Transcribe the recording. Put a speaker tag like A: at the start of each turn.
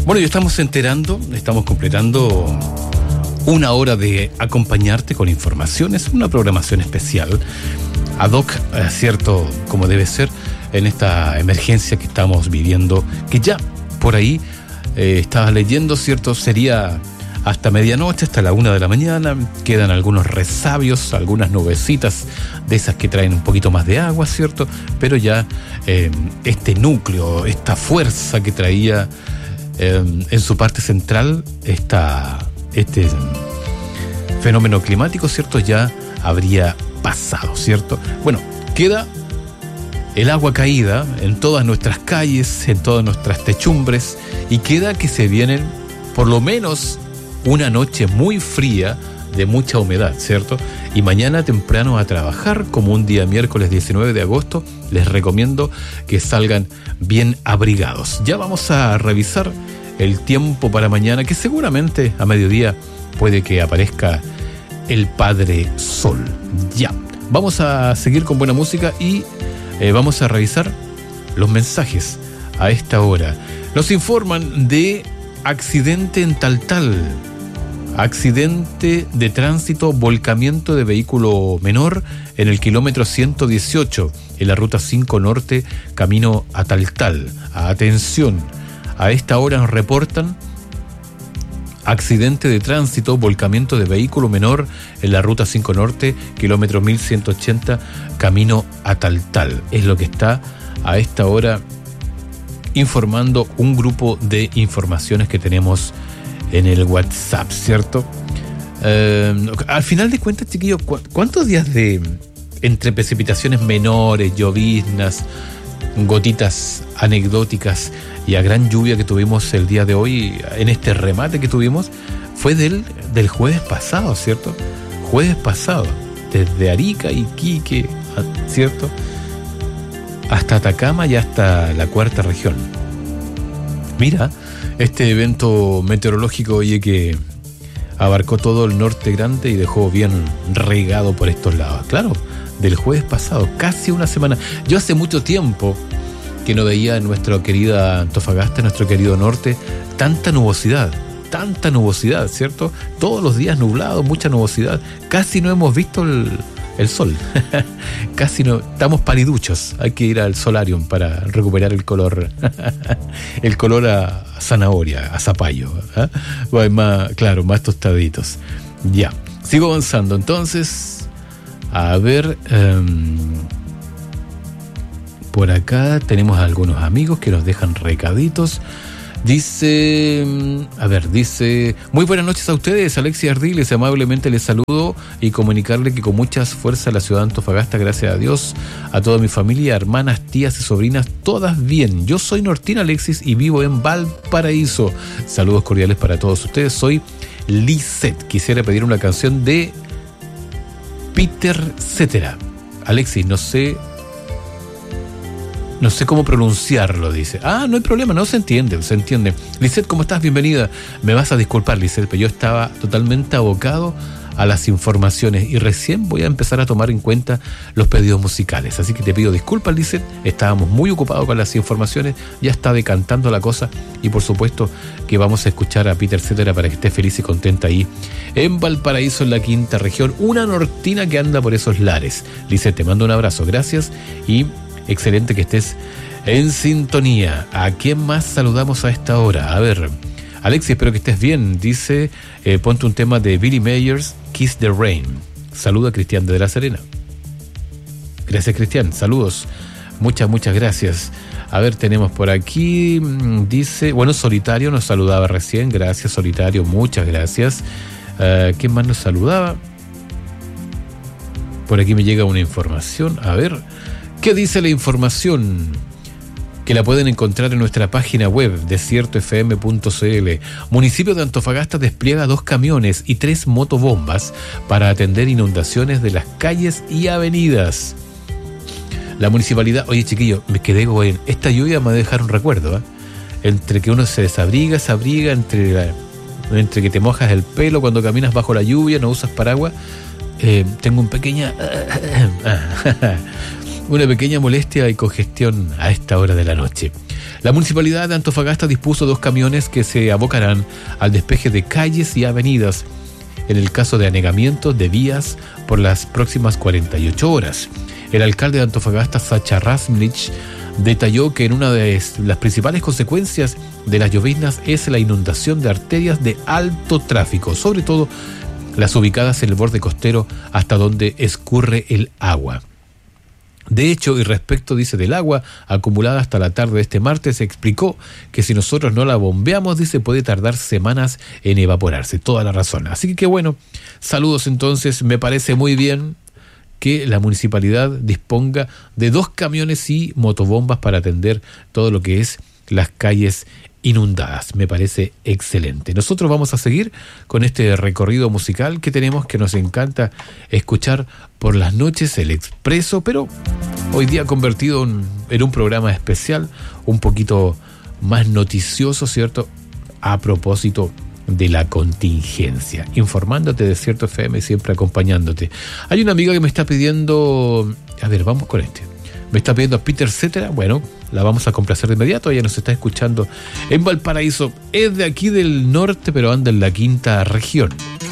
A: Bueno, ya estamos completando una hora de acompañarte con informaciones, una programación especial, ad hoc, cierto, como debe ser, en esta emergencia que estamos viviendo, que ya por ahí estaba leyendo, cierto, sería hasta medianoche, hasta la 1 de la mañana, quedan algunos resabios, algunas nubecitas de esas que traen un poquito más de agua, cierto, pero ya este núcleo, esta fuerza que traía en su parte central este fenómeno climático, cierto, ya habría pasado, cierto. Bueno, queda el agua caída en todas nuestras calles, en todas nuestras techumbres, y queda que se vienen por lo menos una noche muy fría de mucha humedad, ¿cierto? Y mañana temprano a trabajar, como un día miércoles 19 de agosto, les recomiendo que salgan bien abrigados. Ya vamos a revisar el tiempo para mañana, que seguramente a mediodía puede que aparezca el Padre Sol. Ya, vamos a seguir con buena música y vamos a revisar los mensajes a esta hora. Nos informan de accidente en Taltal. Accidente de tránsito, volcamiento de vehículo menor en el kilómetro 118, en la ruta 5 norte, camino a Taltal. Atención, a esta hora nos reportan accidente de tránsito, volcamiento de vehículo menor en la ruta 5 norte, kilómetro 1180, camino a Taltal. Es lo que está a esta hora informando un grupo de informaciones que tenemos en el WhatsApp, ¿cierto? Al final de cuentas, chiquillos, ¿cuántos días de entre precipitaciones menores, lloviznas, gotitas anecdóticas y a gran lluvia que tuvimos el día de hoy, en este remate que tuvimos, fue del jueves pasado, ¿cierto? Jueves pasado, desde Arica, Iquique, ¿cierto?, hasta Atacama y hasta la cuarta región. Mira, este evento meteorológico, oye, que abarcó todo el norte grande y dejó bien regado por estos lados. Claro, del jueves pasado, casi una semana. Yo hace mucho tiempo que no veía en nuestra querida Antofagasta, en nuestro querido norte, tanta nubosidad, ¿cierto? Todos los días nublado, mucha nubosidad. Casi no hemos visto el sol. Casi no, estamos paliduchos. Hay que ir al solarium para recuperar el color el color a zanahoria, a zapallo, ¿eh? Más tostaditos. Ya, sigo avanzando entonces. A ver, por acá tenemos a algunos amigos que nos dejan recaditos. Dice, muy buenas noches a ustedes, Alexis Ardiles, amablemente les saludo y comunicarle que con muchas fuerzas la ciudad de Antofagasta, gracias a Dios, a toda mi familia, hermanas, tías y sobrinas, todas bien. Yo soy Nortina Alexis y vivo en Valparaíso. Saludos cordiales para todos ustedes, soy Lisette. Quisiera pedir una canción de Peter Cetera. Alexis, no sé cómo pronunciarlo, dice. No hay problema, no se entiende. Lisette, ¿cómo estás? Bienvenida. Me vas a disculpar, Lisette, pero yo estaba totalmente abocado a las informaciones y recién voy a empezar a tomar en cuenta los pedidos musicales. Así que te pido disculpas, Lisette. Estábamos muy ocupados con las informaciones, ya está decantando la cosa y por supuesto que vamos a escuchar a Peter Cetera para que esté feliz y contenta ahí en Valparaíso, en la quinta región. Una nortina que anda por esos lares. Lisette, te mando un abrazo, gracias y excelente que estés en sintonía. ¿A quién más saludamos a esta hora? A ver, Alexis, espero que estés bien. Dice, ponte un tema de Billy Mayers, Kiss the Rain. Saluda a Cristian de la Serena. Gracias, Cristian. Saludos. Muchas gracias. A ver, tenemos por aquí, dice, bueno, Solitario nos saludaba recién. Gracias, Solitario. Muchas gracias. ¿Quién más nos saludaba? Por aquí me llega una información. A ver, ¿qué dice la información? Que la pueden encontrar en nuestra página web, desiertofm.cl. Municipio de Antofagasta despliega 2 camiones y 3 motobombas para atender inundaciones de las calles y avenidas. La municipalidad, oye chiquillo, me quedé con esta lluvia, me va a dejar un recuerdo, ¿eh? Entre que uno se desabriga, entre que te mojas el pelo cuando caminas bajo la lluvia, no usas paraguas. Tengo una pequeña molestia y congestión a esta hora de la noche. La Municipalidad de Antofagasta dispuso 2 camiones que se abocarán al despeje de calles y avenidas en el caso de anegamientos de vías por las próximas 48 horas. El alcalde de Antofagasta, Sacha Rasmich, detalló que en una de las principales consecuencias de las lloviznas es la inundación de arterias de alto tráfico, sobre todo las ubicadas en el borde costero hasta donde escurre el agua. De hecho, y respecto, dice, del agua acumulada hasta la tarde de este martes, se explicó que si nosotros no la bombeamos, dice, puede tardar semanas en evaporarse. Toda la razón. Así que bueno, saludos entonces, me parece muy bien que la municipalidad disponga de 2 camiones y motobombas para atender todo lo que es las calles inundadas. Me parece excelente. Nosotros vamos a seguir con este recorrido musical que tenemos, que nos encanta escuchar por las noches, el Expreso, pero hoy día convertido en un programa especial, un poquito más noticioso, ¿cierto? A propósito de la contingencia, informándote de Cierto FM, siempre acompañándote. Hay una amiga que me está pidiendo, a ver, vamos con me está pidiendo a Peter Cetera. Bueno, la vamos a complacer de inmediato. Ella nos está escuchando en Valparaíso, es de aquí del norte, pero anda en la 5ª región.